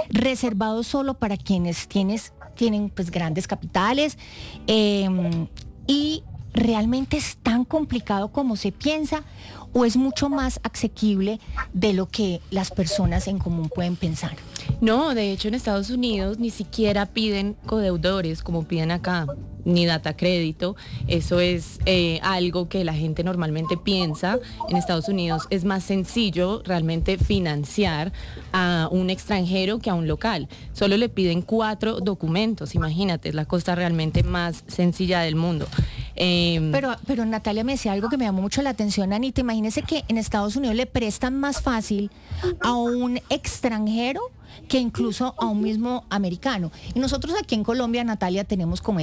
reservado solo para quienes tienen pues grandes capitales, y realmente es tan complicado como se piensa, o es mucho más asequible de lo que las personas en común pueden pensar. No, de hecho en Estados Unidos ni siquiera piden codeudores como piden acá, ni data crédito. Eso es algo que la gente normalmente piensa. En Estados Unidos es más sencillo realmente financiar a un extranjero que a un local. Solo le piden 4 documentos, imagínate, es la cosa realmente más sencilla del mundo. Pero Natalia me decía algo que me llamó mucho la atención, Anita. Imagínese que en Estados Unidos le prestan más fácil a un extranjero que incluso a un mismo americano. Y nosotros aquí en Colombia, Natalia, tenemos como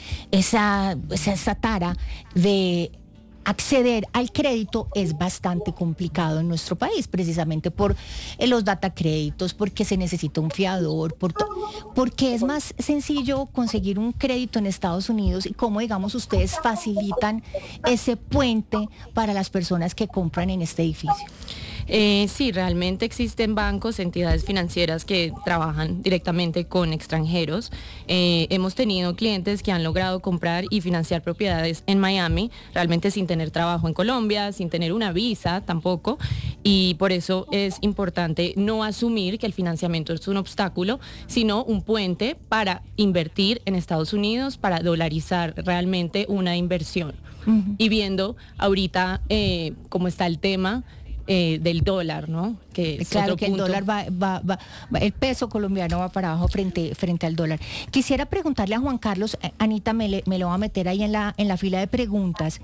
esa tara de acceder al crédito. Es bastante complicado en nuestro país, precisamente por los data créditos, porque se necesita un fiador, porque es más sencillo conseguir un crédito en Estados Unidos, y cómo, digamos, ustedes facilitan ese puente para las personas que compran en este edificio. Sí, realmente existen bancos, entidades financieras que trabajan directamente con extranjeros. Hemos tenido clientes que han logrado comprar y financiar propiedades en Miami, realmente sin tener trabajo en Colombia, sin tener una visa tampoco, y por eso es importante no asumir que el financiamiento es un obstáculo, sino un puente para invertir en Estados Unidos, para dolarizar realmente una inversión. Uh-huh. Y viendo ahorita cómo está el tema del dólar, ¿no? Que es claro, otro que punto. El dólar va, el peso colombiano va para abajo frente al dólar. Quisiera preguntarle a Juan Carlos, Anita me lo va a meter ahí en la fila de preguntas,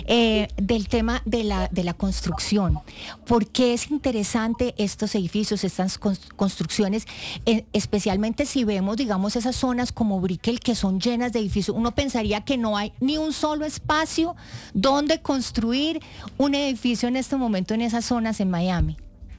del tema de la construcción. ¿Por qué es interesante estos edificios, estas construcciones, especialmente si vemos, digamos, esas zonas como Brickell, que son llenas de edificios? Uno pensaría que no hay ni un solo espacio donde construir un edificio en este momento en esas zonas en Miami.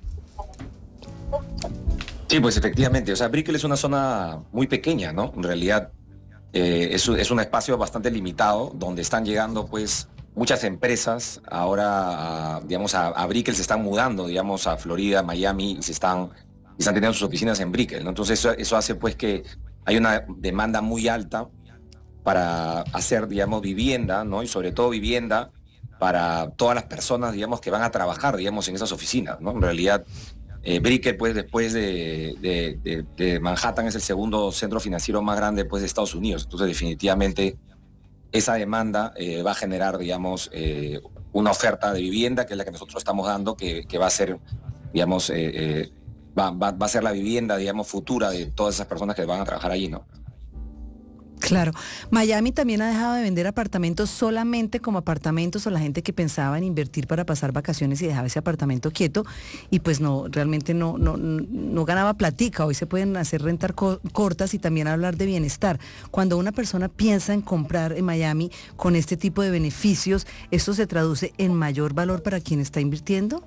Sí, pues efectivamente, o sea, Brickell es una zona muy pequeña, ¿no? En realidad es un espacio bastante limitado donde están llegando pues muchas empresas ahora, digamos, a Brickell se están mudando, digamos, a Florida, Miami, y están teniendo sus oficinas en Brickell, ¿no? Entonces eso hace pues que hay una demanda muy alta para hacer, digamos, vivienda, ¿no? Y sobre todo vivienda para todas las personas, digamos, que van a trabajar, digamos, en esas oficinas, ¿no? En realidad, Brickell, pues, después de Manhattan, es el segundo centro financiero más grande, pues, de Estados Unidos. Entonces, definitivamente, esa demanda va a generar, digamos, una oferta de vivienda, que es la que nosotros estamos dando, que va a ser, digamos, va a ser la vivienda, digamos, futura de todas esas personas que van a trabajar allí, ¿no? Claro. Miami también ha dejado de vender apartamentos solamente como apartamentos, o la gente que pensaba en invertir para pasar vacaciones y dejaba ese apartamento quieto y pues no, realmente no ganaba platica. Hoy se pueden hacer rentar cortas y también hablar de bienestar. Cuando una persona piensa en comprar en Miami con este tipo de beneficios, ¿esto se traduce en mayor valor para quien está invirtiendo?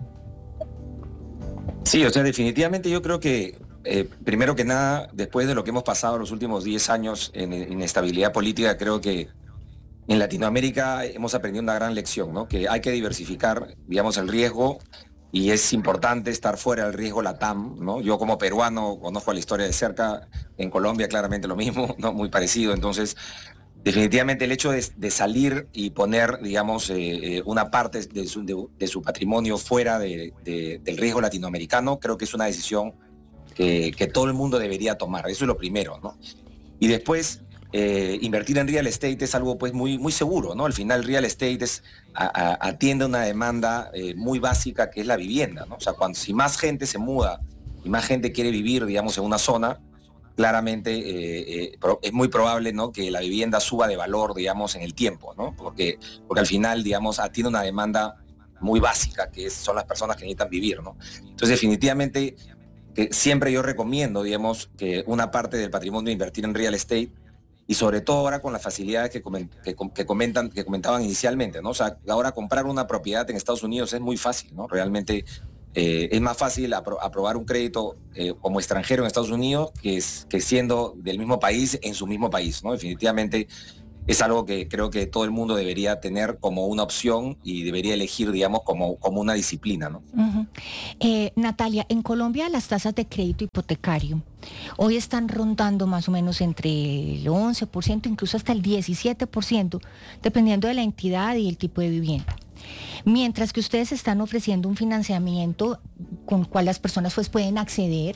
Sí, o sea, definitivamente yo creo que primero que nada, después de lo que hemos pasado los últimos 10 años en inestabilidad política, creo que en Latinoamérica hemos aprendido una gran lección, ¿no? Que hay que diversificar, digamos, el riesgo, y es importante estar fuera del riesgo LATAM, ¿no? Yo como peruano conozco la historia de cerca, en Colombia claramente lo mismo, ¿no? Muy parecido. Entonces, definitivamente el hecho de salir y poner, digamos, una parte de su patrimonio fuera del riesgo latinoamericano, creo que es una decisión que todo el mundo debería tomar. Eso es lo primero, ¿no? Y después, invertir en real estate es algo pues muy, muy seguro, ¿no? Al final real estate atiende a una demanda muy básica, que es la vivienda, ¿no? O sea, si más gente se muda y más gente quiere vivir, digamos, en una zona, claramente es muy probable, ¿no?, que la vivienda suba de valor, digamos, en el tiempo, ¿no? Porque al final, digamos, atiende una demanda muy básica, que son las personas que necesitan vivir, ¿no? Entonces, definitivamente, que siempre yo recomiendo, digamos, que una parte del patrimonio invertir en real estate, y sobre todo ahora con las facilidades que comentaban inicialmente, ¿no? O sea, ahora comprar una propiedad en Estados Unidos es muy fácil, ¿no? Realmente es más fácil aprobar un crédito como extranjero en Estados Unidos que siendo del mismo país en su mismo país, ¿no? Definitivamente es algo que creo que todo el mundo debería tener como una opción y debería elegir, digamos, como una disciplina, ¿no? Ujú. Natalia, en Colombia las tasas de crédito hipotecario hoy están rondando más o menos entre el 11%, incluso hasta el 17%, dependiendo de la entidad y el tipo de vivienda. Mientras que ustedes están ofreciendo un financiamiento con el cual las personas pues pueden acceder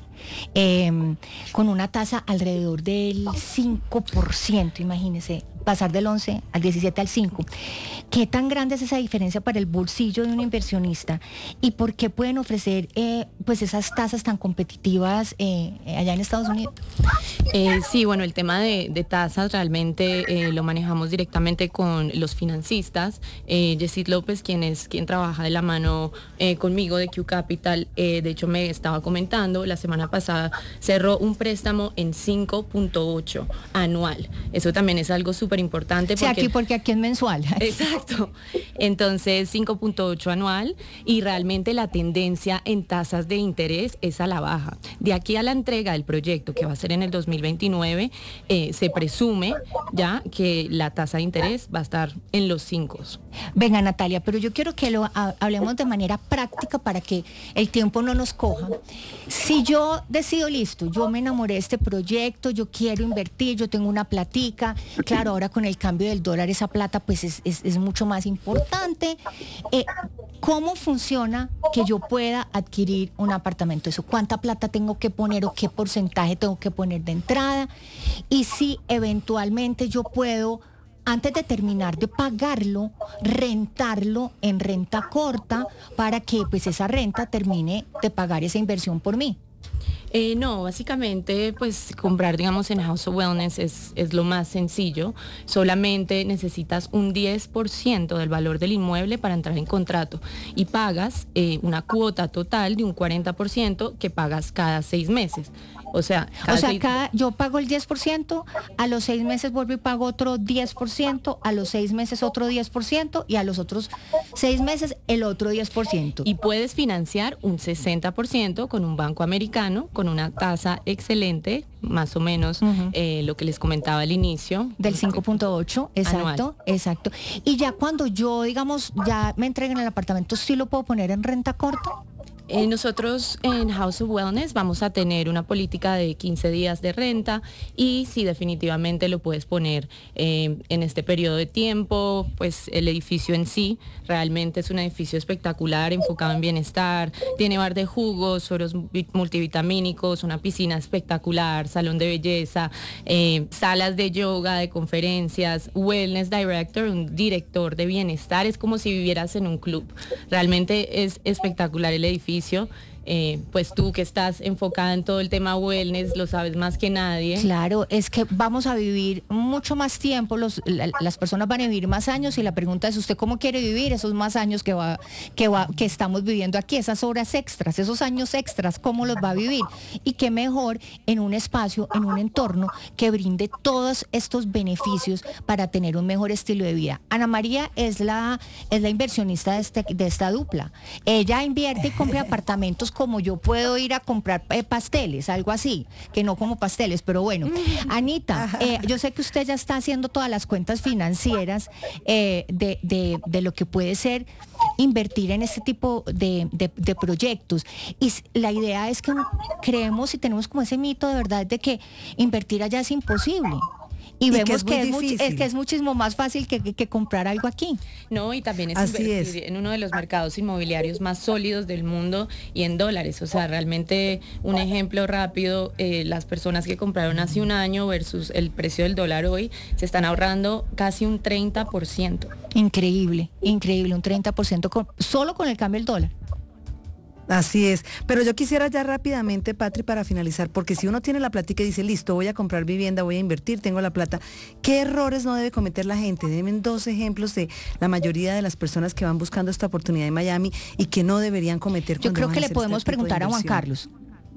con una tasa alrededor del 5%, imagínense, pasar del 11 al 17 al 5. ¿Qué tan grande es esa diferencia para el bolsillo de un inversionista? ¿Y por qué pueden ofrecer pues esas tasas tan competitivas allá en Estados Unidos? Sí, bueno, el tema de tasas realmente lo manejamos directamente con los financistas. Yesid López, quien trabaja de la mano conmigo de Q Capital, de hecho me estaba comentando, la semana pasada cerró un préstamo en 5.8 anual. Eso también es algo súper importante. Sí, porque aquí es mensual. Exacto. Entonces, 5.8 anual, y realmente la tendencia en tasas de interés es a la baja. De aquí a la entrega del proyecto, que va a ser en el 2029, se presume ya que la tasa de interés va a estar en los 5. Venga, Natalia, pero yo quiero que lo hablemos de manera práctica para que el tiempo no nos coja. Si yo decido, listo, yo me enamoré de este proyecto, yo quiero invertir, yo tengo una platica, claro, ahora con el cambio del dólar esa plata pues es mucho más importante. ¿Cómo funciona que yo pueda adquirir un apartamento? Eso, ¿cuánta plata tengo que poner o qué porcentaje tengo que poner de entrada? Y si eventualmente yo puedo, antes de terminar de pagarlo, rentarlo en renta corta para que pues esa renta termine de pagar esa inversión por mí. No, básicamente pues comprar, digamos, en House of Wellness es lo más sencillo. Solamente necesitas un 10% del valor del inmueble para entrar en contrato y pagas una cuota total de un 40% que pagas cada 6 meses. O sea, yo pago el 10%, a los 6 meses vuelvo y pago otro 10%, a los 6 meses otro 10% y a los otros 6 meses el otro 10%. Y puedes financiar un 60% con un banco americano, con una tasa excelente, más o menos lo que les comentaba al inicio. Del 5.8, exacto, anual. Exacto. Y ya cuando yo, digamos, ya me entreguen el apartamento, ¿sí lo puedo poner en renta corta? Nosotros en House of Wellness vamos a tener una política de 15 días de renta y sí, definitivamente lo puedes poner en este periodo de tiempo. Pues el edificio en sí realmente es un edificio espectacular, enfocado en bienestar, tiene bar de jugos, sueros multivitamínicos, una piscina espectacular, salón de belleza, salas de yoga, de conferencias, wellness director, un director de bienestar. Es como si vivieras en un club. Realmente es espectacular el edificio. Pues tú que estás enfocada en todo el tema wellness, lo sabes más que nadie. Claro, es que vamos a vivir mucho más tiempo, las personas van a vivir más años y la pregunta es, ¿usted cómo quiere vivir esos más años que estamos viviendo aquí, esas horas extras, esos años extras, cómo los va a vivir? Y qué mejor en un espacio, en un entorno que brinde todos estos beneficios para tener un mejor estilo de vida. Ana María es la inversionista de esta dupla. Ella invierte y compra apartamentos como yo puedo ir a comprar pasteles, algo así, que no como pasteles, pero bueno. Anita, yo sé que usted ya está haciendo todas las cuentas financieras de lo que puede ser invertir en este tipo de proyectos. Y la idea es que creemos y tenemos como ese mito de verdad de que invertir allá es imposible. Y vemos que es muchísimo más fácil que comprar algo aquí. No, y también es invertir en uno de los mercados inmobiliarios más sólidos del mundo y en dólares. O sea, realmente un ejemplo rápido, las personas que compraron hace un año versus el precio del dólar hoy, se están ahorrando casi un 30%. Increíble, un 30% solo con el cambio del dólar. Así es, pero yo quisiera ya rápidamente, Patri, para finalizar, porque si uno tiene la plática y dice, listo, voy a comprar vivienda, voy a invertir, tengo la plata, ¿qué errores no debe cometer la gente? Deben 2 ejemplos de la mayoría de las personas que van buscando esta oportunidad en Miami y que no deberían cometer. Yo creo que le podemos preguntar a Juan Carlos.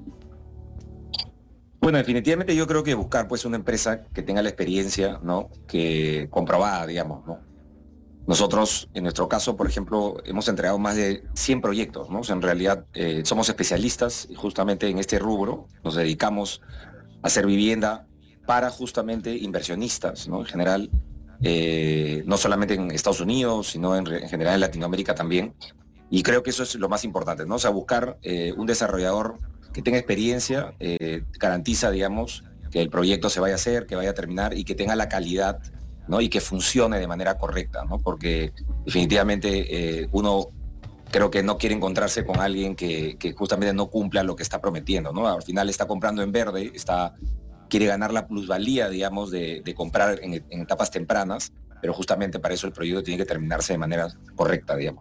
Bueno, definitivamente yo creo que buscar pues una empresa que tenga la experiencia, ¿no? Que comprobada, digamos, ¿no? Nosotros, en nuestro caso, por ejemplo, hemos entregado más de 100 proyectos, ¿no? O sea, en realidad somos especialistas justamente en este rubro. Nos dedicamos a hacer vivienda para justamente inversionistas, ¿no? En general, no solamente en Estados Unidos, sino en general en Latinoamérica también. Y creo que eso es lo más importante, ¿no? O sea, buscar un desarrollador que tenga experiencia, garantiza, digamos, que el proyecto se vaya a hacer, que vaya a terminar y que tenga la calidad, ¿no? Y que funcione de manera correcta, ¿no? Porque definitivamente uno creo que no quiere encontrarse con alguien que justamente no cumpla lo que está prometiendo, ¿no? Al final está comprando en verde, quiere ganar la plusvalía, digamos, de comprar en etapas tempranas, pero justamente para eso el proyecto tiene que terminarse de manera correcta, digamos.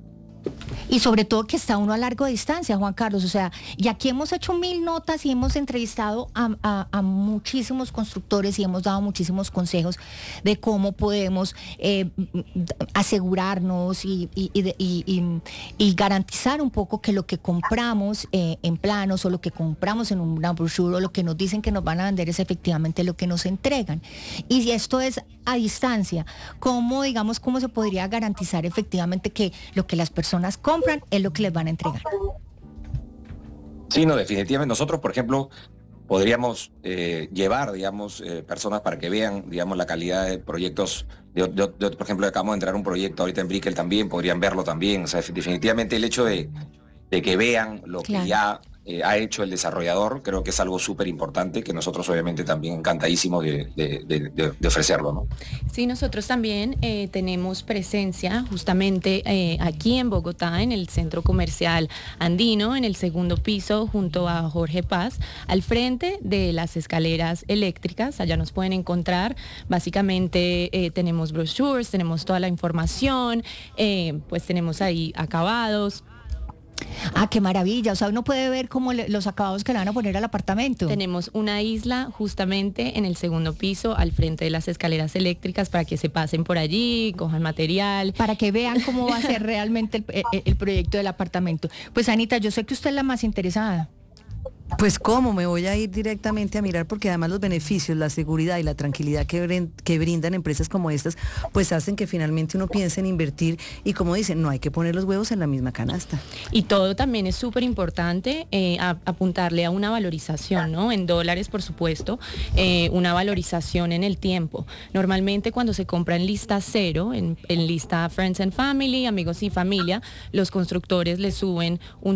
Y sobre todo que está uno a larga distancia, Juan Carlos. O sea, y aquí hemos hecho 1000 notas y hemos entrevistado a muchísimos constructores y hemos dado muchísimos consejos de cómo podemos asegurarnos y garantizar un poco que lo que compramos en planos o lo que compramos en una brochure o lo que nos dicen que nos van a vender es efectivamente lo que nos entregan. Y si esto es a distancia, ¿cómo se podría garantizar efectivamente que lo que las personas compran es lo que les van a entregar? Sí, no, definitivamente. Nosotros, por ejemplo, podríamos llevar, digamos, personas para que vean, digamos, la calidad de proyectos. Yo, por ejemplo, acabamos de entrar a un proyecto ahorita en Brickell también, podrían verlo también. O sea, definitivamente el hecho de que vean lo que ya ha hecho el desarrollador, creo que es algo súper importante que nosotros obviamente también encantadísimos de ofrecerlo, ¿no? Sí, nosotros también tenemos presencia justamente aquí en Bogotá, en el Centro Comercial Andino, en el segundo piso, junto a Jorge Paz, al frente de las escaleras eléctricas. Allá nos pueden encontrar. Básicamente tenemos brochures, tenemos toda la información, pues tenemos ahí acabados. Ah, qué maravilla. O sea, uno puede ver como los acabados que le van a poner al apartamento. Tenemos una isla justamente en el segundo piso, al frente de las escaleras eléctricas, para que se pasen por allí, cojan material. Para que vean cómo va a ser realmente el proyecto del apartamento. Pues Anita, yo sé que usted es la más interesada. Pues cómo, me voy a ir directamente a mirar, porque además los beneficios, la seguridad y la tranquilidad que brindan empresas como estas, pues hacen que finalmente uno piense en invertir y, como dicen, no hay que poner los huevos en la misma canasta. Y todo también es súper importante apuntarle a una valorización, ¿no? En dólares, por supuesto, una valorización en el tiempo. Normalmente cuando se compra en lista cero, en lista Friends and Family, amigos y familia, los constructores le suben un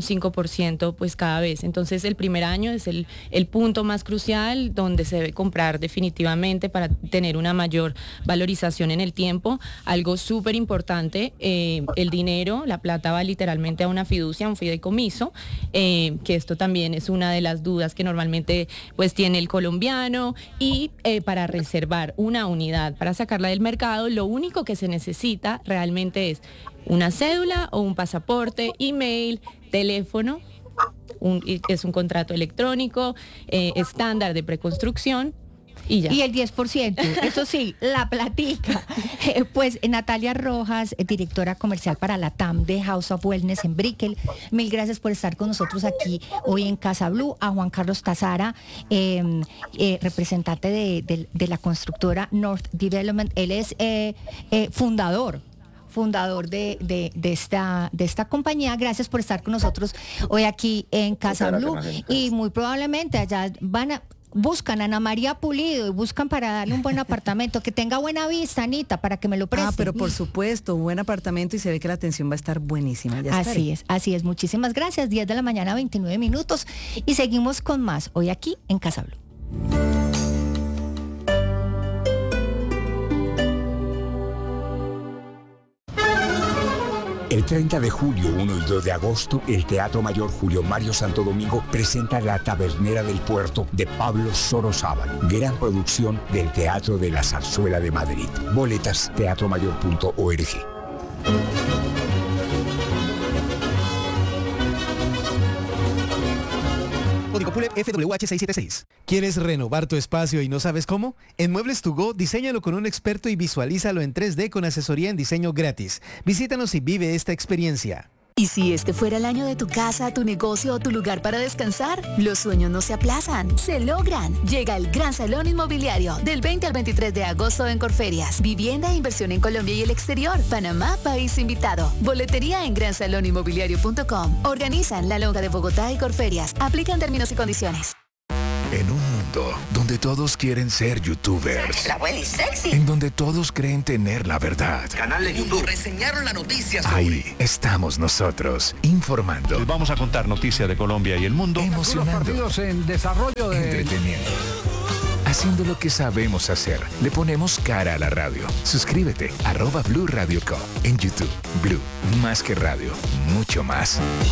5% pues cada vez. Entonces el primer año es el punto más crucial donde se debe comprar definitivamente para tener una mayor valorización en el tiempo. Algo súper importante, el dinero, la plata va literalmente a una fiducia, a un fideicomiso, que esto también es una de las dudas que normalmente pues tiene el colombiano. Y para reservar una unidad, para sacarla del mercado, lo único que se necesita realmente es una cédula o un pasaporte, email, teléfono. Es un contrato electrónico estándar de preconstrucción y ya. Y el 10%, eso sí, la platica. Pues Natalia Rojas, directora comercial para la TAM de House of Wellness en Brickell, mil gracias por estar con nosotros aquí hoy en Casa Blue. A Juan Carlos Tazara, representante de la constructora North Development, él es fundador de esta compañía. Gracias por estar con nosotros hoy aquí en Casa Blue. Y muy probablemente allá buscan a Ana María Pulido y buscan para darle un buen apartamento, que tenga buena vista, Anita, para que me lo preste. Ah, pero por supuesto, un buen apartamento, y se ve que la atención va a estar buenísima. Ya así es. Muchísimas gracias. 10 de la mañana, 29 minutos. Y seguimos con más hoy aquí en Casa Blue. El 30 de julio, 1 y 2 de agosto, el Teatro Mayor Julio Mario Santo Domingo presenta La Tabernera del Puerto de Pablo Sorozábal, gran producción del Teatro de la Zarzuela de Madrid. Boletas, teatromayor.org. Código PULEP FWH676. ¿Quieres renovar tu espacio y no sabes cómo? En Muebles To Go, diséñalo con un experto y visualízalo en 3D con asesoría en diseño gratis. Visítanos y vive esta experiencia. ¿Y si este fuera el año de tu casa, tu negocio o tu lugar para descansar? Los sueños no se aplazan, se logran. Llega el Gran Salón Inmobiliario del 20 al 23 de agosto en Corferias. Vivienda e inversión en Colombia y el exterior. Panamá, país invitado. Boletería en gransaloninmobiliario.com. Organizan La Lonja de Bogotá y Corferias. Aplican términos y condiciones. En un mundo donde donde todos quieren ser youtubers. La Welly sexy. En donde todos creen tener la verdad. Canal de YouTube. Reseñaron la noticia sobre... Ahí estamos nosotros, informando. Les vamos a contar noticias de Colombia y el mundo. Emocionando. Partidos en desarrollo de... Entreteniendo. Haciendo lo que sabemos hacer. Le ponemos cara a la radio. Suscríbete, @Blue Radio Co. En YouTube. Blue, más que radio, mucho más.